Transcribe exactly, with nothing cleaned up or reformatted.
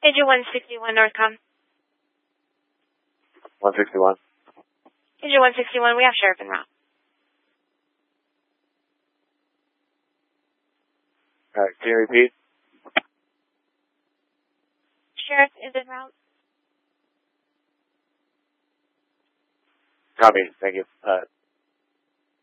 Agent one sixty-one Northcom. one sixty-one. Agent one sixty-one, we have Sheriff en route. Alright, can you repeat? Sheriff is en route. Copy, thank you. Uh,